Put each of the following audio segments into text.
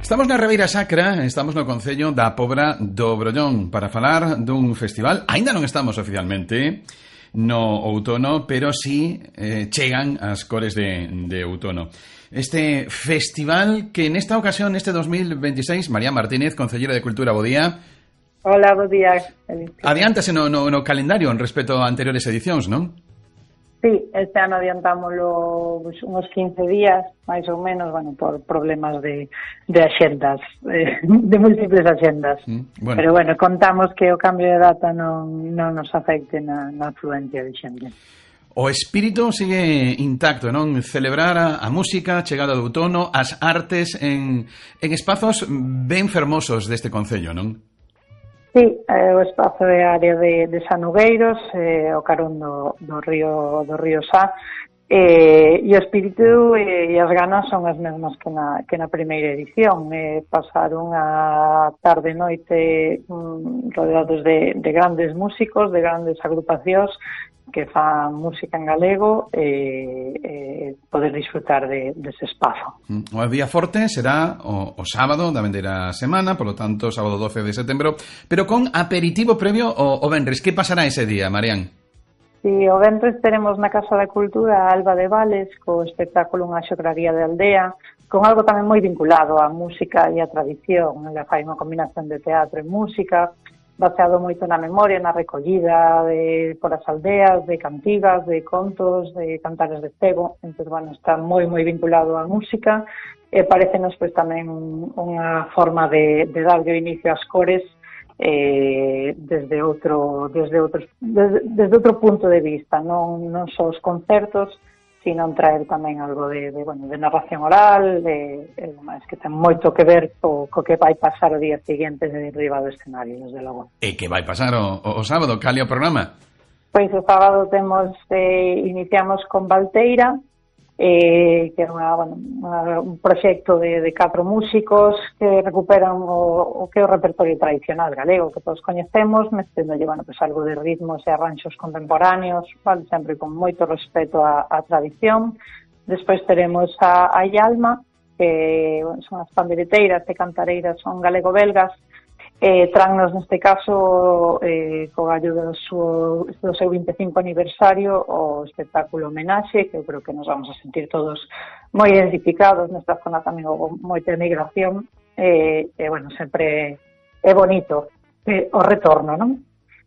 Estamos na Ribeira Sacra, estamos no Concello da Pobra do Brollón para falar dun festival. Aínda non estamos oficialmente no outono, pero sí chegan as cores de outono. Este festival que nesta ocasión, neste 2026, María Martínez, Concellera de Cultura, bo día. Hola, bo día. Adiántase no calendario en respecto a anteriores edicións, non? Sí, este ano adiantámoslo uns 15 días, máis ou menos, por problemas de axendas, de múltiples axendas. Bueno. Pero contamos que o cambio de data non nos afecte na afluencia de xente. O espírito sigue intacto, non? Celebrar a música, chegada do outono, as artes en espazos ben fermosos deste concello, non? Sí, o espazo é a área de Sanogueiros, o carón do río Sá, e o espírito e as ganas son as mesmas que na primeira edición. Pasar unha tarde e noite rodeados de grandes músicos, de grandes agrupacións que fan música en galego e poder disfrutar dese espazo. O día forte será o sábado da vendeira semana, polo tanto, sábado 12 de setembro, pero con aperitivo previo o venres. Que pasará ese día, Marián? Sí, o venres teremos na Casa da Cultura a Alba de Vales co espectáculo Unha xocraría de aldea, con algo tamén moi vinculado á música e á tradición. Ela fai unha combinación de teatro e música, baseado moito na memoria, na recollida por as aldeas, de cantigas, de contos, de cantares de cego. Entón, está moi vinculado á música e parecenos tamén unha forma de darlle o inicio ás cores desde outro punto de vista, non só os concertos, sino traer tamén algo de narración oral, que ten moito que ver co que vai pasar o día seguinte de riba do escenario, desde logo. E que vai pasar o sábado? Cal é o programa? Pois o sábado iniciamos con Valteira, que é un proxecto de 4 músicos que recuperan o que é o repertorio tradicional galego que todos coñecemos, meténdolle algo de ritmos e arranxos contemporáneos, sempre con moito respeto á tradición. Despois teremos a Ialma, que son as pandeireteiras e cantareiras, son galego-belgas, trannos neste caso co gallo do seu 25 aniversario o espectáculo Homenaxe, que eu creo que nos vamos a sentir todos moi identificados. Nesta zona tamén houve moita emigración sempre é bonito o retorno, non?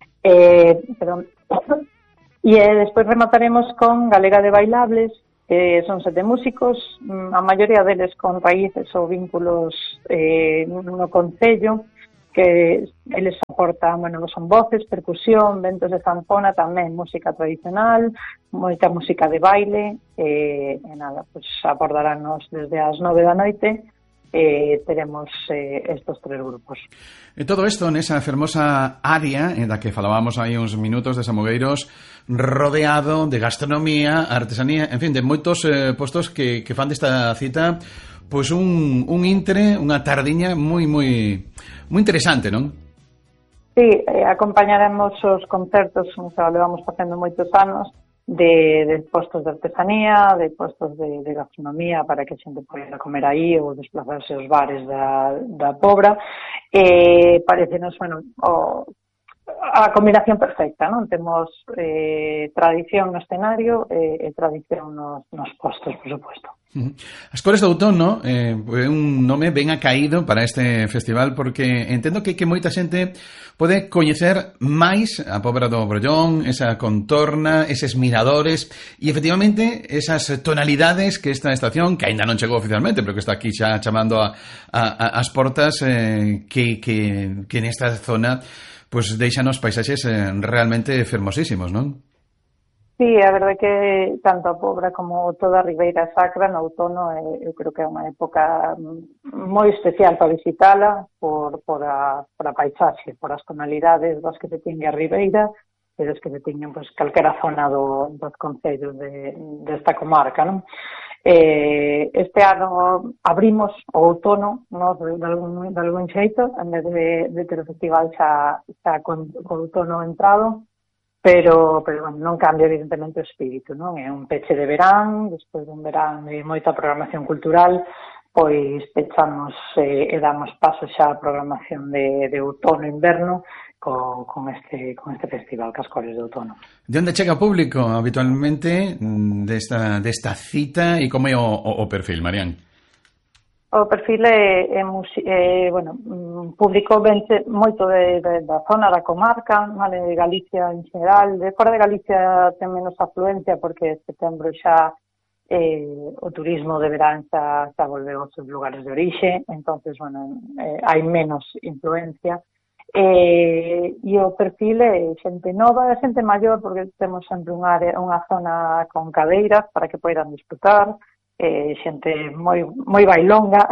E despois remataremos con Galega de Bailables, que son 7 músicos, a maioría deles con raíces ou vínculos no concello, que eles aportan, son voces, percusión, ventos de zanfona, tamén música tradicional, moita música de baile, abordarános desde as 9 da noite, teremos estos 3 grupos. E todo isto nesa fermosa área da que falábamos aí uns minutos de Samugueiros, rodeado de gastronomía, artesanía, en fin, de moitos postos que fan desta cita pois un intre, unha tardiña moi interesante, non? Sí, acompañaremos os concertos, o levamos facendo moitos anos, de postos de artesanía, de postos de gastronomía para que a xente poida comer aí ou desplazarse aos bares da Pobra. Parecenos, a combinación perfecta, non? Temos tradición no escenario e tradición nos postos, por suposto. As cores do outono é un nome ben acaído para este festival porque entendo que moita xente pode coñecer máis a Pobra do Brollón, esa contorna, eses miradores e efectivamente esas tonalidades que esta estación, que aínda non chegou oficialmente pero que está aquí xa chamando as portas que nesta zona pois deixanos paisaxes realmente fermosísimos, non? Sí, a verdade que tanto a Pobra como toda a Ribeira Sacra no outono eu creo que é unha época moi especial para visitala por a paisaxe, por as tonalidades das que se tiña a Ribeira e das que se tiñan calquera zona dos concellos desta comarca, non? Este ano abrimos o outono de algún xeito, en vez de ter o festival xa con outono entrado, pero non cambia evidentemente o espírito, non? É un peche de verán, despois dun verán de moita programación cultural, pois pechamos e damos paso xa a programación de outono e inverno con este festival, Cas Cores de Outono. De onde chega o público habitualmente desta cita e como é o perfil, Marián? O perfil é público vence moito da zona da comarca, vale, de Galicia en general. De fora de Galicia ten menos afluencia porque setembro xa o turismo de verán xa volveu aos seus lugares de orixe, entonces, hai menos influencia. E o perfil é xente nova, é xente maior, porque temos sempre unha zona con cadeiras para que poidan disfrutar, xente moi bailonga,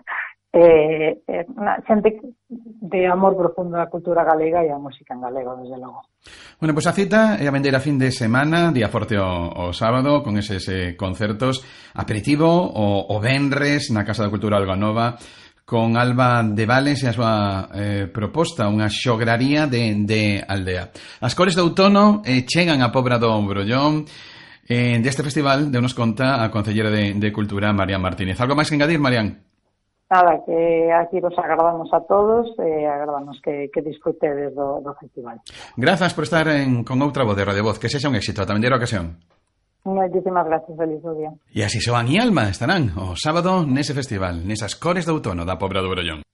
xente de amor profundo á cultura galega e á música en galego, desde logo. Bueno, pois a cita é a vendeira fin de semana, día forte o sábado, con eses concertos, aperitivo o venres na Casa da Cultura Albanova, con Alba de Vales e a súa proposta, unha xograría de aldea. As Cores de Outono chegan a Pobra do Brollón. Deste festival de nos conta a Concellera de Cultura, Marián Martínez. Algo máis que engadir, Marián? Nada, que aquí vos agardamos a todos e agardamos que disfrutedes do festival. Grazas por estar con outra voz de Radio Voz. Que sexa un éxito, tamén dera ocasión. Moitísimas gracias, feliz día. E así Xoán e Alma estarán o sábado nese festival, nesas Cores de Outono da Pobra do Brollón.